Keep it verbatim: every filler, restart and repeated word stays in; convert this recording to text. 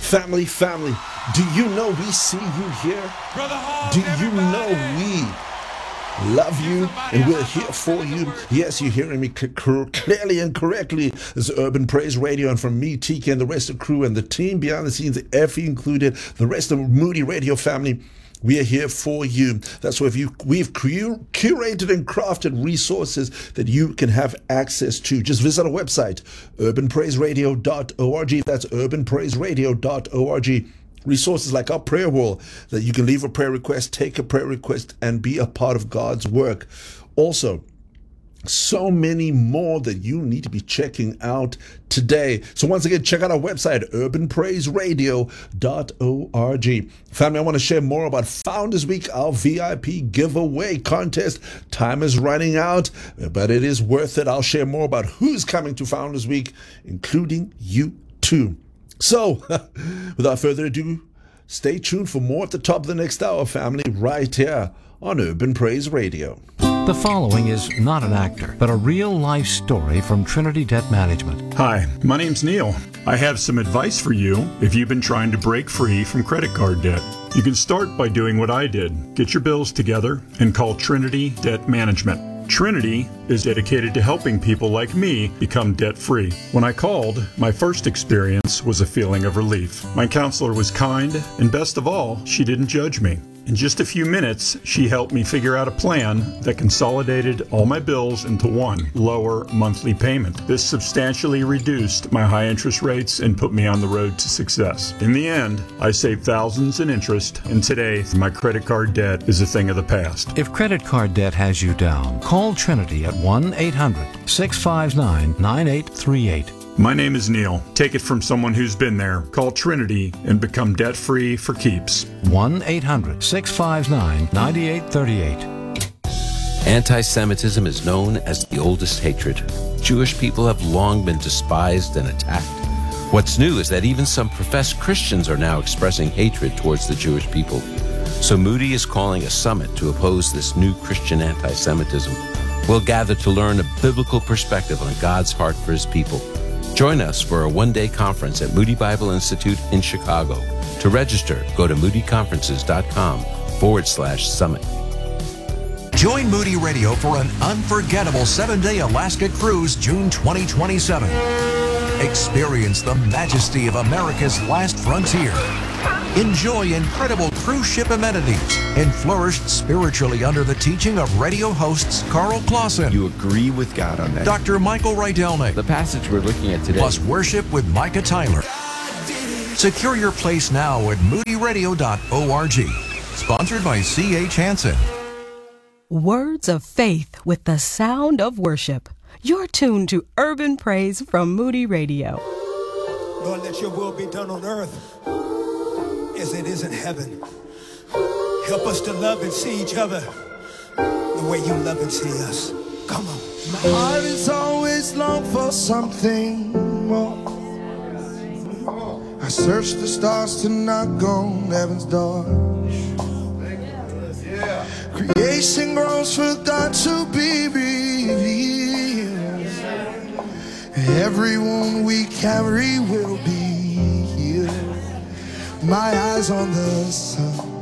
Family, family, do you know we see you here? Do you know we love you and we're here for you? Yes, you're hearing me c- c- clearly and correctly. This is Urban Praise Radio, and from me, T K, and the rest of the crew and the team behind the scenes, Effie included, the rest of the Moody Radio family, we are here for you. That's why you, we've cur- curated and crafted resources that you can have access to. Just visit our website, urban praise radio dot org. That's urban praise radio dot org. Resources like our prayer wall, that you can leave a prayer request, take a prayer request, and be a part of God's work. Also, so many more that you need to be checking out today. So once again, check out our website, urban praise radio dot org. Family, I want to share more about Founders Week, our V I P giveaway contest. Time is running out, but it is worth it. I'll share more about who's coming to Founders Week, including you too. So, without further ado, stay tuned for more at the top of the next hour, family, right here on Urban Praise Radio. The following is not an actor, but a real-life story from Trinity Debt Management. Hi, my name's Neil. I have some advice for you if you've been trying to break free from credit card debt. You can start by doing what I did. Get your bills together and call Trinity Debt Management. Trinity is dedicated to helping people like me become debt-free. When I called, my first experience was a feeling of relief. My counselor was kind, and best of all, she didn't judge me. In just a few minutes, she helped me figure out a plan that consolidated all my bills into one lower monthly payment. This substantially reduced my high interest rates and put me on the road to success. In the end, I saved thousands in interest, and today my credit card debt is a thing of the past. If credit card debt has you down, call Trinity at one eight hundred six five nine nine eight three eight. My name is Neil. Take it from someone who's been there. Call Trinity and become debt-free for keeps. one eight hundred six five nine nine eight three eight. Anti-Semitism is known as the oldest hatred. Jewish people have long been despised and attacked. What's new is that even some professed Christians are now expressing hatred towards the Jewish people. So Moody is calling a summit to oppose this new Christian anti-Semitism. We'll gather to learn a biblical perspective on God's heart for his people. Join us for a one-day conference at Moody Bible Institute in Chicago. To register, go to moody conferences dot com forward slash summit. Join Moody Radio for an unforgettable seven-day Alaska cruise June twenty twenty-seven. Experience the majesty of America's last frontier. Enjoy incredible cruise ship amenities and flourish spiritually under the teaching of radio hosts Carl Clausen. You agree with God on that. Doctor Michael Rydelnik. The passage we're looking at today. Plus worship with Micah Tyler. Secure your place now at moody radio dot org. Sponsored by C H Hansen. Words of faith with the sound of worship. You're tuned to Urban Praise from Moody Radio. Lord, let your will be done on earth as it is in heaven. Help us to love and see each other the way you love and see us. Come on. My heart is always long for something more. I search the stars to knock on heaven's door. Creation groans for God to be revealed. Every wound we carry will be healed. My eyes on the sun,